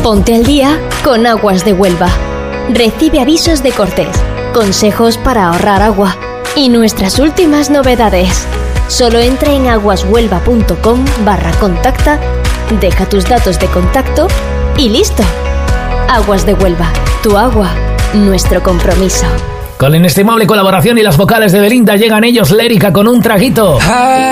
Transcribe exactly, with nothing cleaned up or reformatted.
Ponte al día con Aguas de Huelva. Recibe avisos de cortes, consejos para ahorrar agua y nuestras últimas novedades. Solo entra en aguashuelva.com barra contacta, deja tus datos de contacto y listo. Aguas de Huelva, tu agua, nuestro compromiso. Con la inestimable colaboración y las vocales de Belinda llegan ellos, Lérica, con Un Traguito.